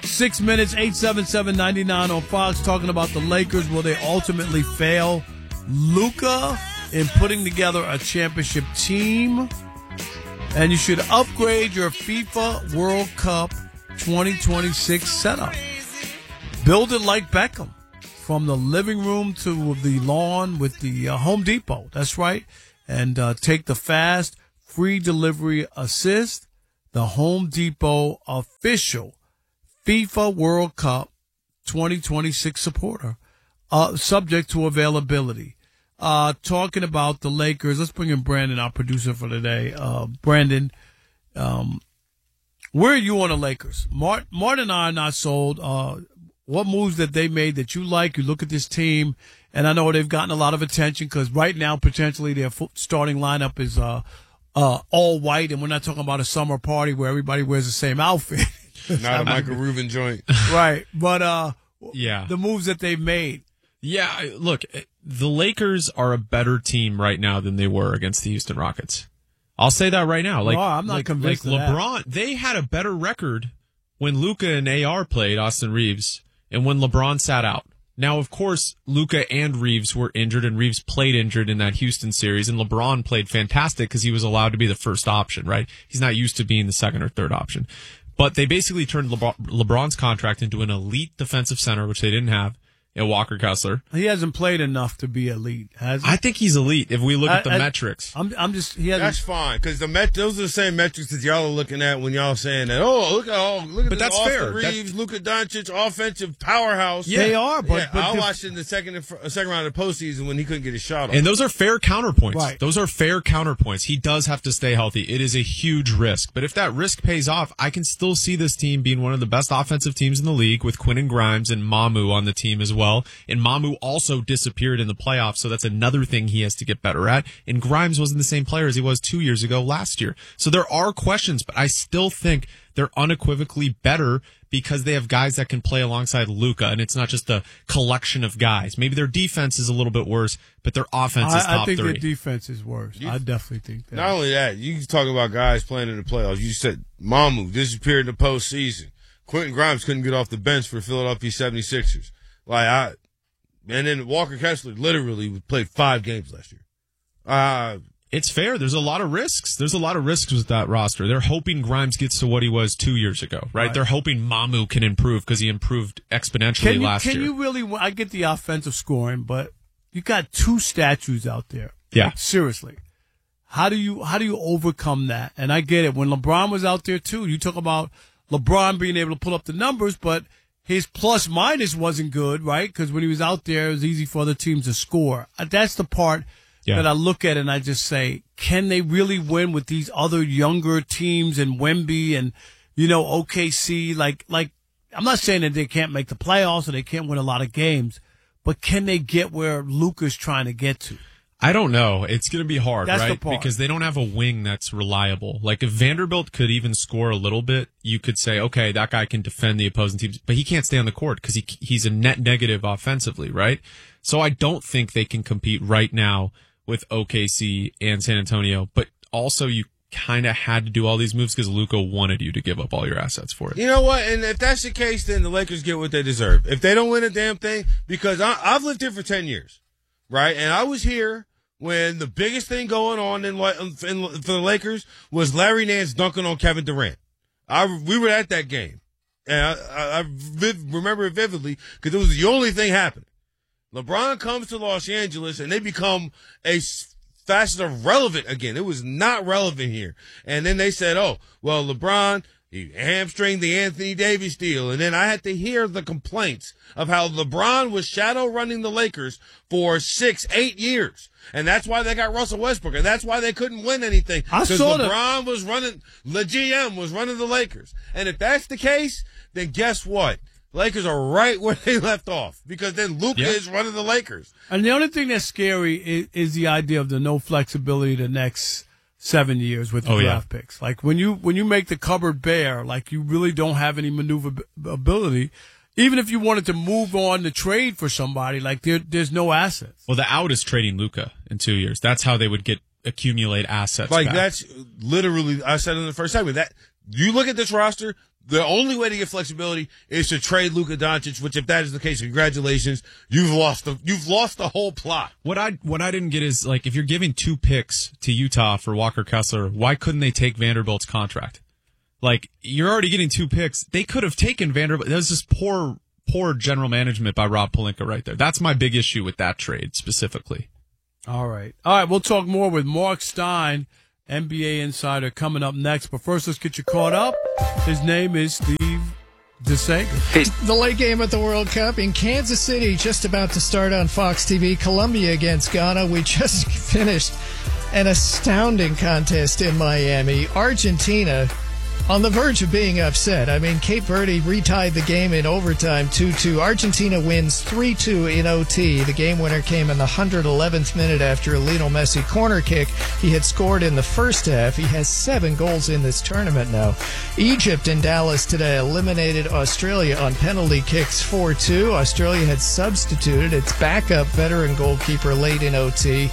6 minutes, 877-99 on Fox, talking about the Lakers. Will they ultimately fail Luka in putting together a championship team? And you should upgrade your FIFA World Cup 2026 setup. Build it like Beckham, from the living room to the lawn with the Home Depot. That's right. And take the fast, free delivery assist, the Home Depot official FIFA World Cup 2026 supporter, subject to availability. Talking about the Lakers, let's bring in Brandon, our producer for today. Brandon, where are you on the Lakers? Martin and I are not sold. What moves that they made that you like? You look at this team, and I know they've gotten a lot of attention because right now, potentially, their starting lineup is all white, and we're not talking about a summer party where everybody wears the same outfit. Not a Michael Rubin joint. Right. But yeah, the moves that they've made. Yeah, look, the Lakers are a better team right now than they were against the Houston Rockets. I'll say that right now. No, I'm not convinced of LeBron, they had a better record when Luka and AR played, Austin Reeves, and when LeBron sat out. Now, of course, Luka and Reeves were injured, and Reeves played injured in that Houston series, and LeBron played fantastic because he was allowed to be the first option, right? He's not used to being the second or third option. But they basically turned LeBron's contract into an elite defensive center, which they didn't have, in Walker Kessler. He hasn't played enough to be elite, has he? I think he's elite if we look at the metrics. That's fine, because those are the same metrics that y'all are looking at when y'all saying that. Look at but that's Austin fair. Reeves, Luka Doncic, offensive powerhouse. Yeah. They are, but I watched it in the second round of the postseason when he couldn't get his shot off. And those are fair counterpoints. Right. Those are fair counterpoints. He does have to stay healthy. It is a huge risk. But if that risk pays off, I can still see this team being one of the best offensive teams in the league with Quentin Grimes and Mamu on the team as well. And Mamu also disappeared in the playoffs, so that's another thing he has to get better at. And Grimes wasn't the same player as he was 2 years ago last year. So there are questions, but I still think they're unequivocally better because they have guys that can play alongside Luka, and it's not just a collection of guys. Maybe their defense is a little bit worse, but their offense is top 3. I think their defense is worse. I definitely think that. Not only that, you talk about guys playing in the playoffs. You said Mamu disappeared in the postseason. Quentin Grimes couldn't get off the bench for Philadelphia 76ers. And then Walker Kessler literally played 5 games last year. It's fair. There's a lot of risks. There's a lot of risks with that roster. They're hoping Grimes gets to what he was 2 years ago, right? They're hoping Mamu can improve because he improved exponentially last year. Can you really? I get the offensive scoring, but you got 2 statues out there. Yeah. Like, seriously. How do you overcome that? And I get it. When LeBron was out there too, you talk about LeBron being able to pull up the numbers, but his plus minus wasn't good, right? Because when he was out there, it was easy for other teams to score. That's the part that I look at and I just say, can they really win with these other younger teams and Wemby and, OKC? Like, I'm not saying that they can't make the playoffs or they can't win a lot of games, but can they get where Luka's trying to get to? I don't know. It's going to be hard, That's right? the part. Because they don't have a wing that's reliable. Like, if Vanderbilt could even score a little bit, you could say, okay, that guy can defend the opposing teams, but he can't stay on the court because he's a net negative offensively, right? So I don't think they can compete right now with OKC and San Antonio, but also you kind of had to do all these moves because Luka wanted you to give up all your assets for it. You know what? And if that's the case, then the Lakers get what they deserve. If they don't win a damn thing, because I've lived here for 10 years. Right, and I was here when the biggest thing going on for the Lakers was Larry Nance dunking on Kevin Durant. We were at that game, and I remember it vividly because it was the only thing happening. LeBron comes to Los Angeles, and they become a facet of relevant again. It was not relevant here, and then they said, "Oh, well, LeBron." He hamstringed the Anthony Davis deal. And then I had to hear the complaints of how LeBron was shadow running the Lakers for 6-8 years. And that's why they got Russell Westbrook. And that's why they couldn't win anything. Because LeBron was running, the GM was running the Lakers. And if that's the case, then guess what? Lakers are right where they left off. Because then Luka is running the Lakers. And the only thing that's scary is the idea of the no flexibility the next 7 years with the draft picks. Like when you make the cupboard bare, like you really don't have any maneuverability. Even if you wanted to move on to trade for somebody, like there's no assets. Well, the out is trading Luka in 2 years. That's how they would accumulate assets. Like back. that's literally, I said in the first segment, that you look at this roster, the only way to get flexibility is to trade Luka Doncic, which if that is the case, congratulations, you've lost the whole plot. What I didn't get is, like, if you're giving 2 picks to Utah for Walker Kessler, why couldn't they take Vanderbilt's contract? Like, you're already getting 2 picks. They could have taken Vanderbilt. That was just poor general management by Rob Pelinka right there. That's my big issue with that trade specifically. All right, we'll talk more with Mark Stein, NBA insider, coming up next. But first, let's get you caught up. His name is Steve DeSager. The late game at the World Cup in Kansas City, just about to start on Fox TV. Colombia against Ghana. We just finished an astounding contest in Miami. Argentina on the verge of being upset. I mean, Cape Verde retied the game in overtime 2-2. Argentina wins 3-2 in OT. The game winner came in the 111th minute after a Lionel Messi corner kick. He had scored in the first half. He has 7 goals in this tournament now. Egypt in Dallas today eliminated Australia on penalty kicks 4-2. Australia had substituted its backup veteran goalkeeper late in OT.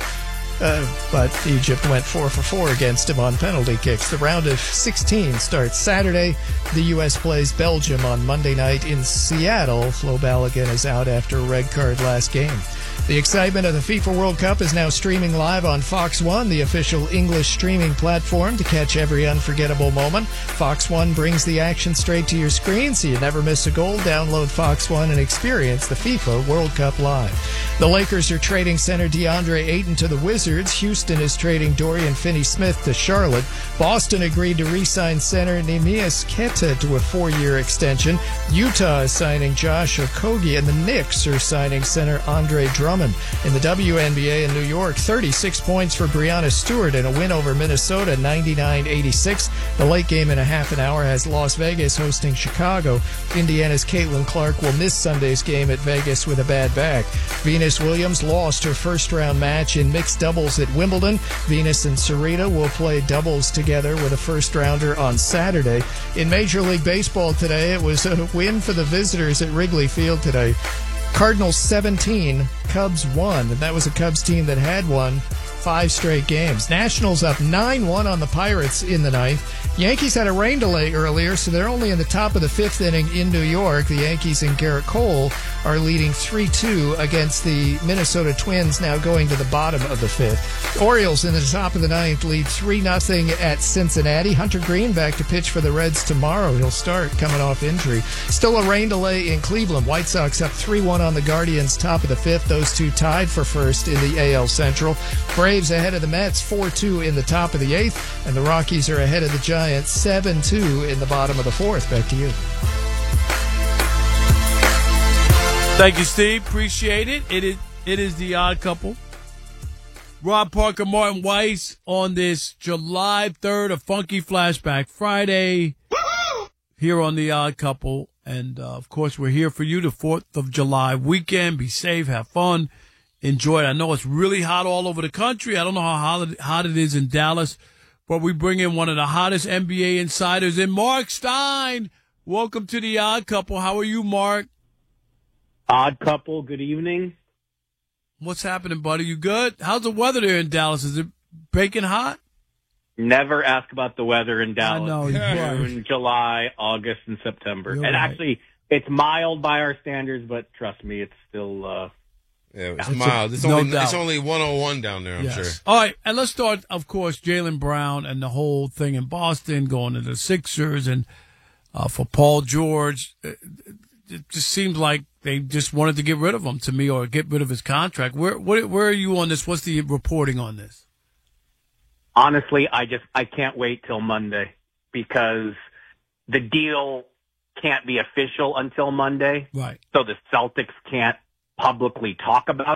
But Egypt went 4 for 4 against him on penalty kicks. The round of 16 starts Saturday. The U.S. plays Belgium on Monday night in Seattle. Flo Balogun is out after a red card last game. The excitement of the FIFA World Cup is now streaming live on Fox One, the official English streaming platform to catch every unforgettable moment. Fox One brings the action straight to your screen so you never miss a goal. Download Fox One and experience the FIFA World Cup live. The Lakers are trading center DeAndre Ayton to the Wizards. Houston is trading Dorian Finney-Smith to Charlotte. Boston agreed to re-sign center Neemias Queta to a 4-year extension. Utah is signing Josh Okogie, and the Knicks are signing center Andre Drummond. In the WNBA in New York, 36 points for Breanna Stewart in a win over Minnesota, 99-86. The late game in a half an hour has Las Vegas hosting Chicago. Indiana's Caitlin Clark will miss Sunday's game at Vegas with a bad back. Venus Williams lost her first-round match in mixed doubles at Wimbledon. Venus and Serena will play doubles together with a first-rounder on Saturday. In Major League Baseball today, it was a win for the visitors at Wrigley Field today. Cardinals 17, Cubs 1, and that was a Cubs team that had won 5 straight games. Nationals up 9-1 on the Pirates in the ninth. Yankees had a rain delay earlier, so they're only in the top of the 5th inning in New York. The Yankees and Garrett Cole are leading 3-2 against the Minnesota Twins, now going to the bottom of the 5th. Orioles in the top of the 9th lead 3-0 at Cincinnati. Hunter Green back to pitch for the Reds tomorrow. He'll start coming off injury. Still a rain delay in Cleveland. White Sox up 3-1 on the Guardians, top of the 5th. Those two tied for first in the AL Central. Braves ahead of the Mets 4-2 in the top of the 8th, and the Rockies are ahead of the Giants 7-2 in the bottom of the 4th. Back to you. Thank you, Steve. Appreciate it. It is the Odd Couple. Rob Parker, Martin Weiss on this July 3rd, a funky flashback Friday here on the Odd Couple. And, of course, we're here for you the 4th of July weekend. Be safe, have fun, enjoy it. I know it's really hot all over the country. I don't know how hot it is in Dallas, but we bring in one of the hottest NBA insiders in Mark Stein. Welcome to the Odd Couple. How are you, Mark? Odd Couple, good evening. What's happening, buddy? You good? How's the weather there in Dallas? Is it baking hot? Never ask about the weather in Dallas. I know. June, July, August, and September. You're and right. Actually, it's mild by our standards, but trust me, it's still... it's mild. It's only 101 down there, I'm sure. All right, and let's start, of course, Jaylen Brown and the whole thing in Boston, going to the Sixers, and for Paul George. It just seems like they just wanted to get rid of him to me, or get rid of his contract. Where are you on this? What's the reporting on this? Honestly, I can't wait till Monday, because the deal can't be official until Monday. Right. So the Celtics can't publicly talk about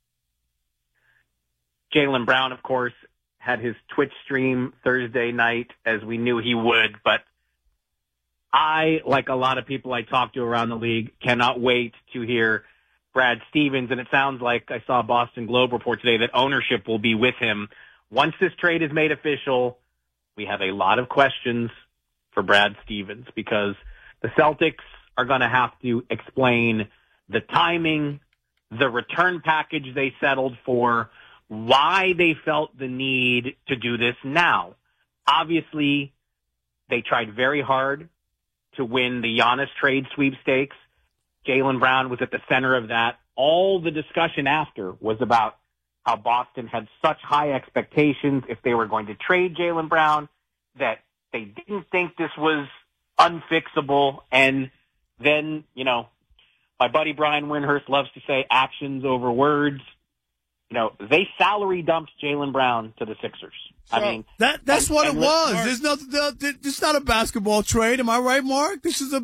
it. Jaylen Brown, of course, had his Twitch stream Thursday night, as we knew he would, but I, like a lot of people I talk to around the league, cannot wait to hear Brad Stevens, and it sounds like I saw a Boston Globe report today that ownership will be with him. Once this trade is made official, we have a lot of questions for Brad Stevens, because the Celtics are going to have to explain the timing, the return package they settled for, why they felt the need to do this now. Obviously, they tried very hard to win the Giannis trade sweepstakes. Jaylen Brown was at the center of that. All the discussion after was about how Boston had such high expectations if they were going to trade Jaylen Brown that they didn't think this was unfixable. And then, you know, my buddy Brian Windhurst loves to say actions over words. You know, they salary dumped Jaylen Brown to the Sixers. So, I mean, that's what it was. Mark, There's nothing. It's not a basketball trade. Am I right, Mark? This is a